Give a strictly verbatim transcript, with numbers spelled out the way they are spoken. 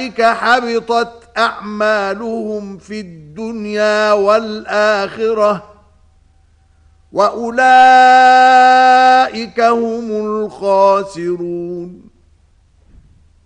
أولئك حبطت أعمالهم في الدنيا والآخرة وأولئك هم الخاسرون